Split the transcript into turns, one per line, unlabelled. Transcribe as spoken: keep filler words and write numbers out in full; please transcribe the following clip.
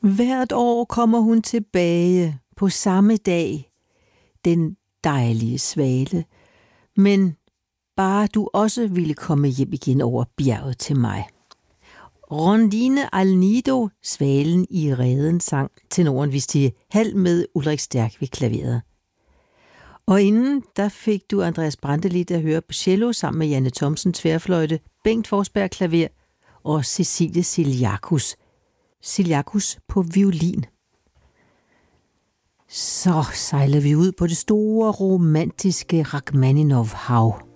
Hvert år kommer hun tilbage på samme dag, den dejlige svale. Men bare du også ville komme hjem igen over bjerget til mig. Rondine al Nido, svalen i reden, sang tenoren Visti Hald med Ulrik Stærk ved klaveret. Og inden, der fik du Andreas Brantelid at høre på cello sammen med Janne Thomsen tværfløjte, Bengt Forsberg klaver og Cecilie Ciliacus. Ciliacus på violin. Så sejler vi ud på det store romantiske Rachmaninov-hav.